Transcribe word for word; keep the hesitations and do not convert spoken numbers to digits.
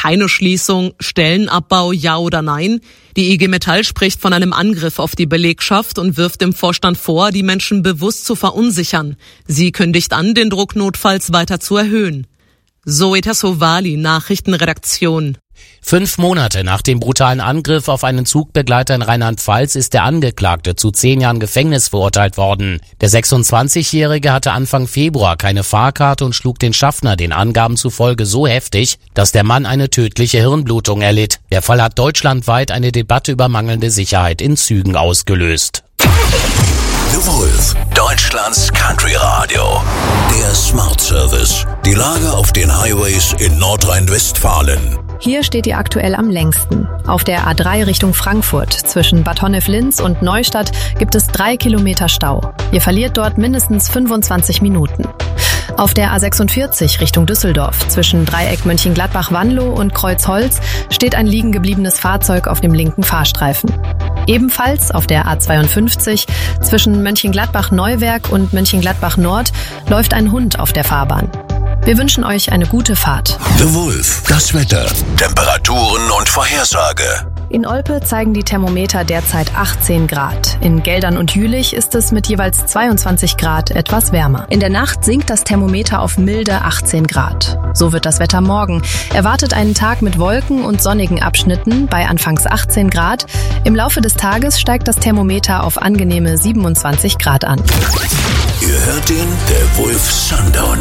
keine Schließung. Stellenabbau, ja oder nein? Die I G Metall spricht von einem Angriff auf die Belegschaft und wirft dem Vorstand vor, die Menschen bewusst zu verunsichern. Sie kündigt an, den Druck notfalls weiter zu erhöhen. Zoe Tassovali, Nachrichtenredaktion. Fünf Monate nach dem brutalen Angriff auf einen Zugbegleiter in Rheinland-Pfalz ist der Angeklagte zu zehn Jahren Gefängnis verurteilt worden. Der sechsundzwanzigjährige hatte Anfang Februar keine Fahrkarte und schlug den Schaffner den Angaben zufolge so heftig, dass der Mann eine tödliche Hirnblutung erlitt. Der Fall hat deutschlandweit eine Debatte über mangelnde Sicherheit in Zügen ausgelöst. The Wolf, Deutschlands Country Radio. Der Smart Service. Die Lage auf den Highways in Nordrhein-Westfalen. Hier steht ihr aktuell am längsten. Auf der A drei Richtung Frankfurt zwischen Bad Honnef-Linz und Neustadt gibt es drei Kilometer Stau. Ihr verliert dort mindestens fünfundzwanzig Minuten. Auf der A sechsundvierzig Richtung Düsseldorf zwischen Dreieck Mönchengladbach-Wanlo und Kreuzholz steht ein liegen gebliebenes Fahrzeug auf dem linken Fahrstreifen. Ebenfalls auf der A zweiundfünfzig zwischen Mönchengladbach-Neuwerk und Mönchengladbach-Nord läuft ein Hund auf der Fahrbahn. Wir wünschen euch eine gute Fahrt. The Wolf, das Wetter, Temperaturen und Vorhersage. In Olpe zeigen die Thermometer derzeit achtzehn Grad. In Geldern und Jülich ist es mit jeweils zweiundzwanzig Grad etwas wärmer. In der Nacht sinkt das Thermometer auf milde achtzehn Grad. So wird das Wetter morgen. Erwartet einen Tag mit Wolken und sonnigen Abschnitten bei anfangs achtzehn Grad. Im Laufe des Tages steigt das Thermometer auf angenehme siebenundzwanzig Grad an. Ihr hört den The Wolf Sundown.